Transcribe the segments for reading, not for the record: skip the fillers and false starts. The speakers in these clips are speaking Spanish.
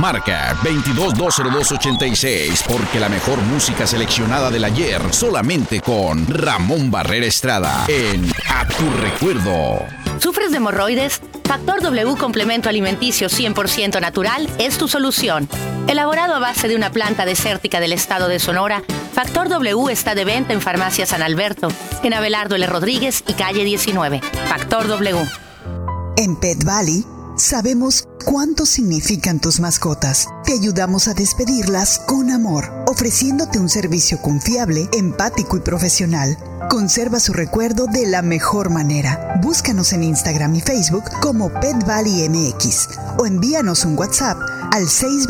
Marca 22-202-86, porque la mejor música seleccionada del ayer solamente con Ramón Barrera Estrada en A Tu Recuerdo. ¿Sufres de hemorroides? Factor W Complemento Alimenticio 100% natural es tu solución. Elaborado a base de una planta desértica del estado de Sonora, Factor W está de venta en Farmacia San Alberto, en Abelardo L. Rodríguez y calle 19. Factor W. En Pet Valley sabemos cuánto significan tus mascotas. Te ayudamos a despedirlas con amor, ofreciéndote un servicio confiable, empático y profesional. Conserva su recuerdo de la mejor manera. Búscanos en Instagram y Facebook como Pet Valley MX o envíanos un WhatsApp al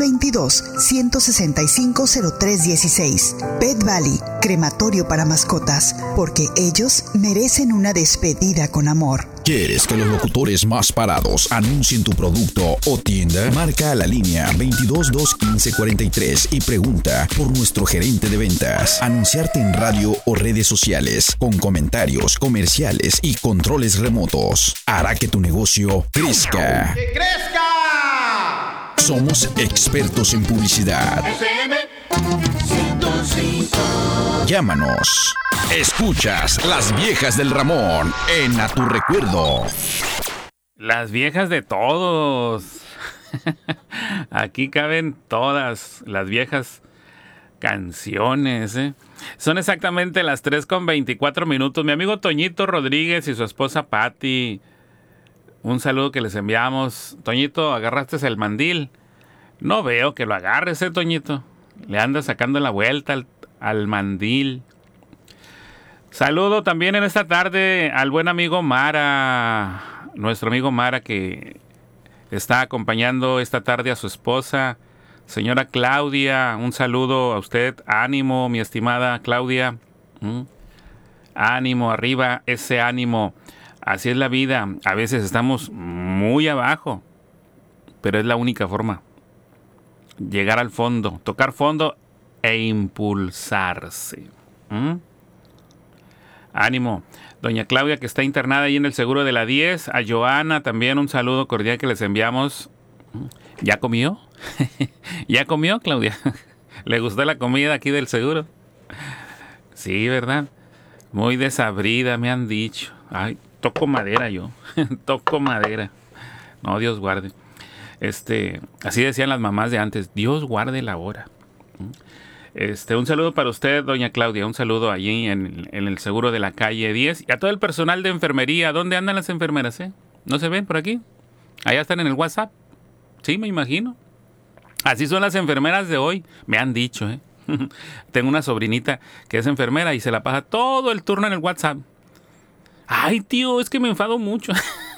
622-165-0316. Pet Valley, crematorio para mascotas, porque ellos merecen una despedida con amor. ¿Quieres que los locutores más parados anuncien tu producto o tienda? Marca a la línea 222-1543 y pregunta por nuestro gerente de ventas. Anunciarte en radio o redes sociales con comentarios, comerciales y controles remotos hará que tu negocio crezca. ¡Que crezca! Somos expertos en publicidad. Llámanos. Escuchas Las Viejas del Ramón en A Tu Recuerdo. Las viejas de todos. Aquí caben todas las viejas canciones, ¿eh? Son exactamente las 3:24. Mi amigo Toñito Rodríguez y su esposa Patti. Un saludo que les enviamos. Toñito, ¿agarraste el mandil? No veo que lo agarres, Toñito. Le anda sacando la vuelta al mandil. Saludo también en esta tarde al buen amigo Mara. Nuestro amigo Mara, que está acompañando esta tarde a su esposa, señora Claudia. Un saludo a usted. Ánimo, mi estimada Claudia. Ánimo, arriba ese ánimo. Así es la vida. A veces estamos muy abajo, pero es la única forma. Llegar al fondo, tocar fondo e impulsarse. Ánimo. Doña Claudia, que está internada ahí en el seguro de la 10. A Joana también un saludo cordial que les enviamos. ¿Ya comió? ¿Ya comió, Claudia? ¿Le gustó la comida aquí del seguro? Sí, ¿verdad? Muy desabrida, me han dicho. Ay, toco madera yo. Toco madera. No, Dios guarde. Así decían las mamás de antes. Dios guarde la hora. Un saludo para usted, doña Claudia. Un saludo allí en el seguro de la calle 10. Y a todo el personal de enfermería. ¿Dónde andan las enfermeras, ¿No se ven por aquí? Allá están en el WhatsApp. Sí, me imagino. Así son las enfermeras de hoy. Me han dicho, Tengo una sobrinita que es enfermera y se la pasa todo el turno en el WhatsApp. Ay, tío, es que me enfado mucho.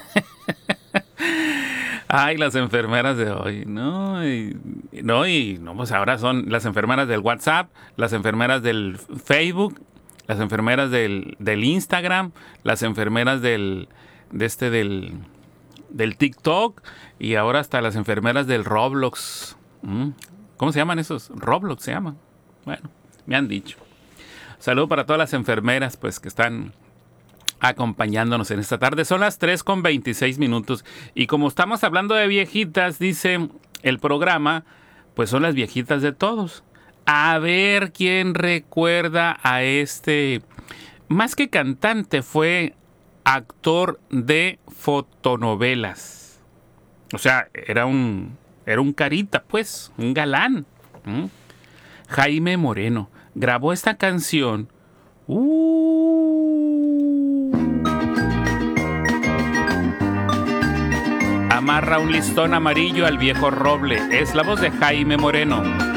Ay, las enfermeras de hoy, ¿no? Pues ahora son las enfermeras del WhatsApp, las enfermeras del Facebook, las enfermeras del Instagram, las enfermeras del TikTok y ahora hasta las enfermeras del Roblox. ¿Cómo se llaman esos? Roblox se llaman. Bueno, me han dicho. Saludo para todas las enfermeras, pues, que están acompañándonos en esta tarde. Son las 3:26. Y como estamos hablando de viejitas, dice el programa, pues son las viejitas de todos. A ver quién recuerda a más que cantante, fue actor de fotonovelas. O sea, era un carita, pues, un galán. Jaime Moreno grabó esta canción. Amarra un listón amarillo al viejo roble. Es la voz de Jaime Moreno.